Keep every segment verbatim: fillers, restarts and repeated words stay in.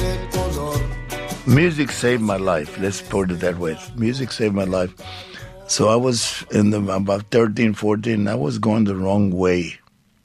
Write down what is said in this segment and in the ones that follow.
Music saved my life. Let's put it that way. Music saved my life. So I was in the about thirteen, fourteen. I was going the wrong way.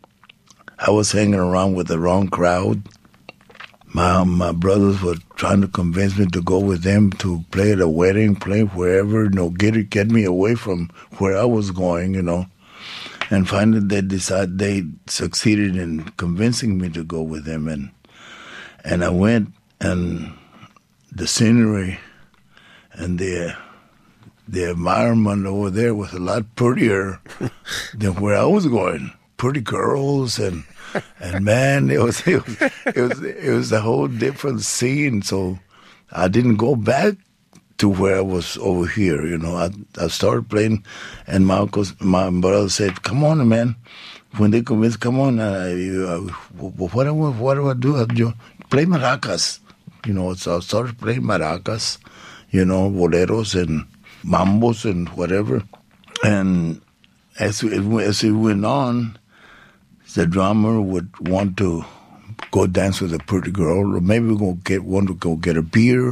I was hanging around with the wrong crowd. My my brothers were trying to convince me to go with them to play at a wedding, play wherever, you know, get get me away from where I was going, you know. And finally, they decided they succeeded in convincing me to go with them, and and I went, and the scenery and the the environment over there was a lot prettier than where I was going. Pretty girls and and man, it was it was it was, it was a whole different scene. So I didn't go back to where I was over here. You know, I I started playing, and my uncles, my brother said, "Come on, man." When they convinced, "Come on, uh, you, uh, what do I, what do I do? I do play maracas." You know, so I started playing maracas, you know, boleros and mambos and whatever. And as it, as it went on, the drummer would want to go dance with a pretty girl, or maybe we're going to get, want to go get a beer.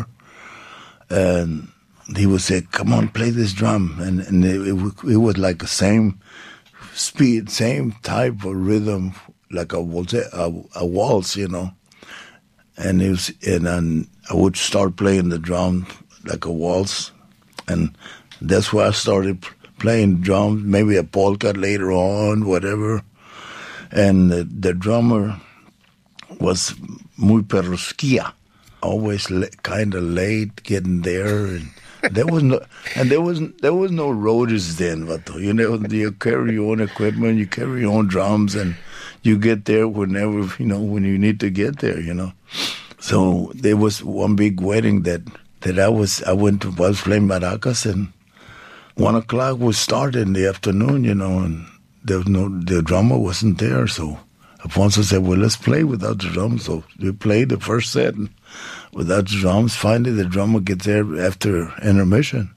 And he would say, "Come on, play this drum." And, and it, it, it was like the same speed, same type of rhythm, like a, a, a waltz, you know. And it was, and then I would start playing the drum like a waltz, and that's where I started playing drums. Maybe a polka later on, whatever. And the, the drummer was muy perrusquilla, always le- kind of late getting there, and there was no, and there was there was no roadies then, Vato. You know, you carry your own equipment, you carry your own drums, and you get there whenever, you know, when you need to get there, you know. So there was one big wedding that, that I was, I went to, I was playing maracas, and one o'clock was started in the afternoon, you know, and there was no, the drummer wasn't there. So Alfonso said, "Well, let's play without the drums." So we played the first set and without the drums. Finally, the drummer gets there after intermission.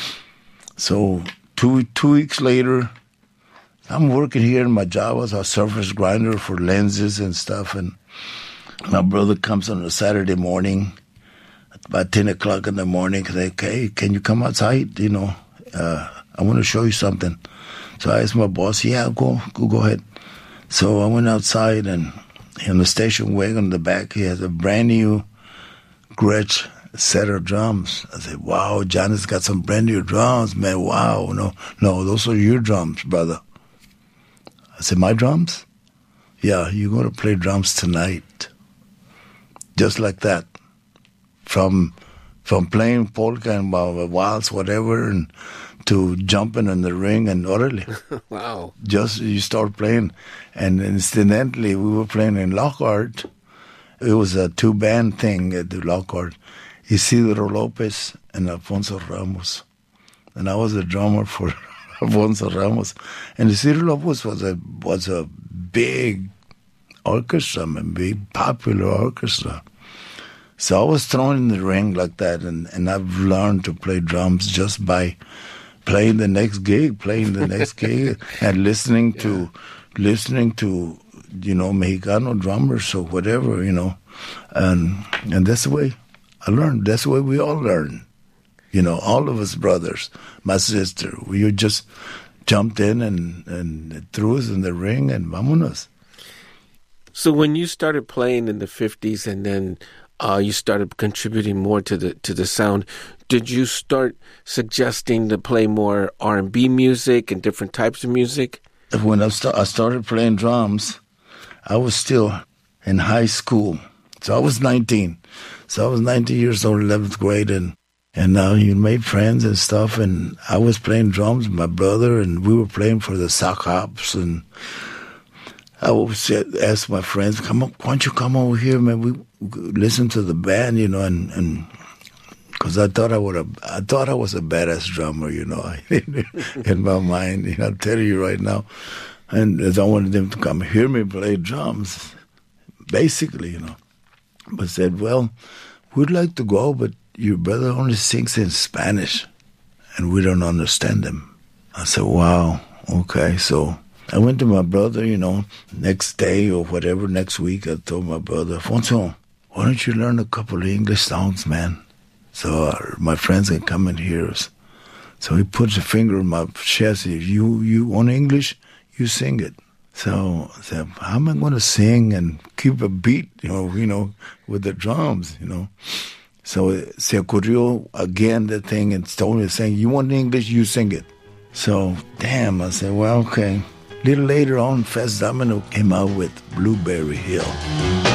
So two, two weeks later, I'm working here in my job as a surface grinder for lenses and stuff, and my brother comes on a Saturday morning at about ten o'clock in the morning and say, "Okay, can you come outside? You know, uh, I want to show you something." So I asked my boss, "Yeah, go, go, go ahead." So I went outside, and in the station wagon in the back, he has a brand new Gretsch set of drums. I said, "Wow, Johnny's got some brand new drums, man. Wow, no, no, those are your drums, brother." I said, "My drums?" "Yeah, you're going to play drums tonight." Just like that. From from playing polka and waltz, whatever, and to jumping in the ring and orderly. Wow. Just you start playing. And incidentally, we were playing in Lockhart. It was a two-band thing at the Lockhart. Isidro Lopez and Alfonso Ramos. And I was the drummer for Alfonso Ramos. And Isidro Lopez was a, was a big orchestra, man, big popular orchestra. So I was thrown in the ring like that, and, and I've learned to play drums just by playing the next gig, playing the next gig, and listening yeah. to, listening to, you know, Mexicano drummers or whatever, you know, and and that's the way I learned. That's the way we all learn, you know, all of us brothers, my sister. We just jumped in and and threw us in the ring and vámonos. So when you started playing in the fifties, and then uh, you started contributing more to the to the sound, did you start suggesting to play more R and B music and different types of music? When I, st- I started playing drums, I was still in high school. So I was nineteen. So I was nineteen years old, eleventh grade, and and now you made friends and stuff. And I was playing drums with my brother, and we were playing for the sock hops. And I would ask my friends, "Come on, why don't you come over here, man? We listen to the band, you know." And and because I thought I would have, I thought I was a badass drummer, you know, in my mind. You know, I'll tell you right now. And as I wanted them to come hear me play drums, basically, you know. But said, "Well, we'd like to go, but your brother only sings in Spanish, and we don't understand him." I said, "Wow, okay." So I went to my brother, you know, next day or whatever, next week, I told my brother, "Alfonso, why don't you learn a couple of English songs, man? So uh, my friends can come and hear us. So he puts a finger on my chest. He says, you, you want English? You sing it. So I said, how am I going to sing and keep a beat, you know, you know, with the drums, you know? So se ocurrió again the thing and told me saying, you want English? You sing it. So, damn, I said, well, okay. A little later on, Fats Domino came out with Blueberry Hill.